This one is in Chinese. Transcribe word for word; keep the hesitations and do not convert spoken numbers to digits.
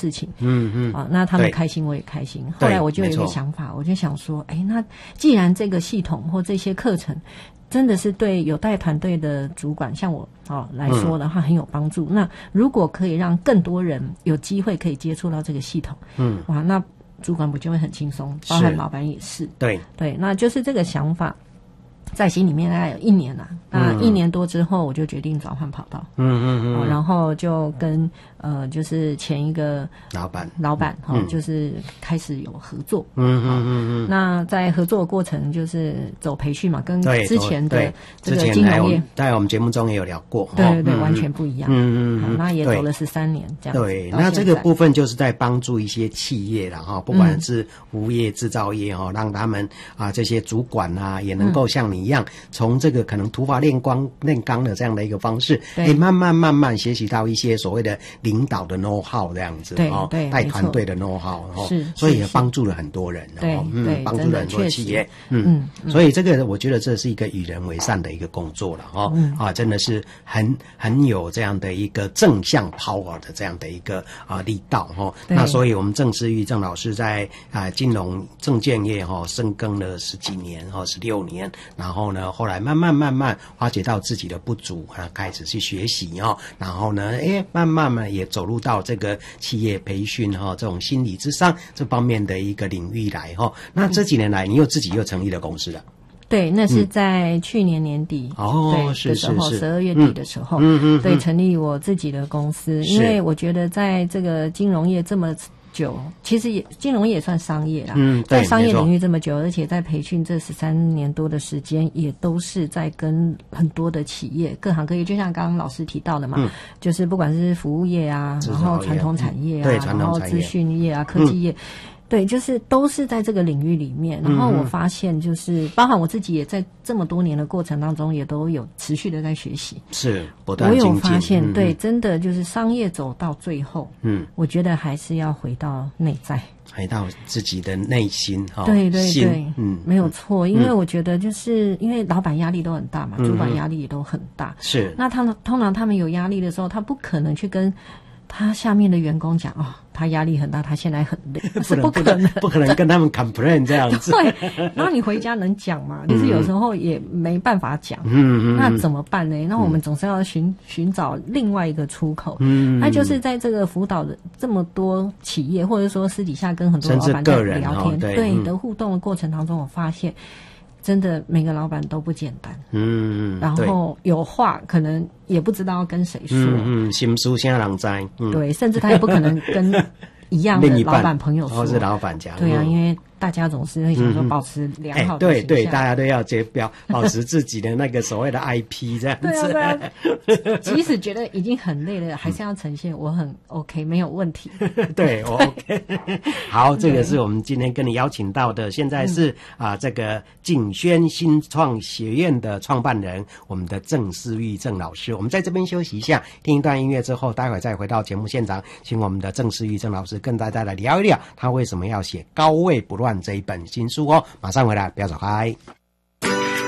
事情。 嗯嗯啊，那他们开心我也开心。后来我就有一个想法，我就想说，哎，那既然这个系统或这些课程真的是对有带团队的主管像我哦来说的话很有帮助，嗯，那如果可以让更多人有机会可以接触到这个系统，嗯，哇，那主管不就会很轻松，包含老板也是。对对，那就是这个想法在心里面大概有一年啦，那一年多之后我就决定转换跑道，嗯嗯嗯，哦，然后就跟呃就是前一个老板老板哈，哦嗯，就是开始有合作，嗯嗯嗯嗯，那在合作的过程就是走培训嘛，跟之前的这个金融业在我们节目中也有聊过，对对对，嗯，完全不一样，嗯嗯，好，那也走了十三年这样子。对，那这个部分就是在帮助一些企业啦哈，不管是服务业、制造业哈，让他们啊这些主管啊也能够像你一样，从这个可能土法炼钢炼钢的这样的一个方式，哎，慢慢慢慢学习到一些所谓的领导的 know how 这样子，对对，带团队的 know how，是，所以也帮助了很多人，对，嗯，帮助了很多企业，嗯，所以这个我觉得这是一个与人为善的一个工作了哈，啊，真的是很很有这样的一个正向 power 的这样的一个啊力道哈。那所以我们郑思玉郑老师在啊金融证券业哈深耕了十几年哈，十六年，然后呢，后来慢慢慢慢发觉到自己的不足啊，开始去学习哈，然后呢，哎，慢慢慢也走入到这个企业培训哈，这种心理智商这方面的一个领域来哈。那这几年来，你又自己又成立了公司了。对，那是在去年年底，嗯，哦，对是是是，十二月底的时候，嗯嗯，对，成立我自己的公司，因为我觉得在这个金融业这么久，其实也金融业也算商业啦，嗯，在商业领域这么久，而且在培训这十三年多的时间，也都是在跟很多的企业各行各业，就像刚刚老师提到的嘛，嗯，就是不管是服务业啊，然后传统产业啊，对，然后资讯业啊，科技业。嗯，对，就是都是在这个领域里面，然后我发现就是包含我自己也在这么多年的过程当中也都有持续的在学习，是不断精进。我有发现，嗯，对，真的就是商业走到最后，嗯，我觉得还是要回到内在，回到自己的内心哈，对对对，嗯，没有错，因为我觉得就是因为老板压力都很大嘛，嗯，主管压力也都很大，是，那他们通常他们有压力的时候，他不可能去跟他下面的员工讲哦，他压力很大，他现在很累，是不可能，不可能跟他们 complain 这样子。对，然后你回家能讲吗？就是有时候也没办法讲，嗯嗯，那怎么办呢？那我们总是要寻寻找另外一个出口，嗯，那就是在这个辅导的这么多企业，或者说私底下跟很多老板在聊天，对，对的互动的过程当中，我发现。真的每个老板都不简单，嗯，然后有话可能也不知道要跟谁说，嗯嗯，心事啥人知，嗯，对，甚至他也不可能跟一样的老板朋友说，或是老板讲，对啊，因为大家总是会想说保持良好的形象，对对，大家都要这标保持自己的那个所谓的 I P 这样子，对啊对啊，即使觉得已经很累了，还是要呈现我很 OK 没有问题，对我 OK 好，这个是我们今天跟你邀请到的，现在是啊、呃、这个景轩新创学院的创办人，我们的郑思玉郑老师。我们在这边休息一下，听一段音乐之后，待会再回到节目现场，请我们的郑思玉郑老师跟大家来聊一聊他为什么要写高位不乱这一本新书哦。马上回来，不要走开。